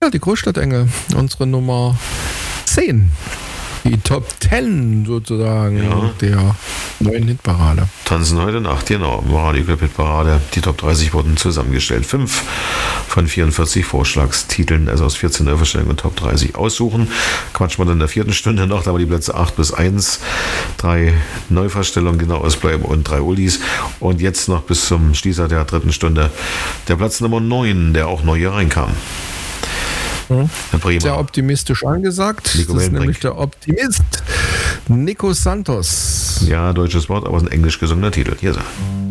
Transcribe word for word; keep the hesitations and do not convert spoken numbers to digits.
Ja, die Großstadtengel, unsere Nummer zehn. Die Top zehn sozusagen Ja. der neuen Hitparade. Tanzen heute Nacht, genau. Radio Club Hitparade. Die Top dreißig wurden zusammengestellt. Fünf von vierundvierzig Vorschlagstiteln, also aus vierzehn Neuverstellungen und Top dreißig aussuchen. Quatschen wir dann in der vierten Stunde noch, da haben wir die Plätze acht bis eins. Drei Neuverstellungen, genau ausbleiben und drei Oldies. Und jetzt noch bis zum Schließer der dritten Stunde der Platz Nummer neun, der auch neu hier reinkam. Herr Bremer. Sehr optimistisch angesagt. Nico das ist Wellenbrink. nämlich der Optimist Nico Santos. Ja, deutsches Wort, aber es ist ein englisch gesungener Titel. Hier ist er.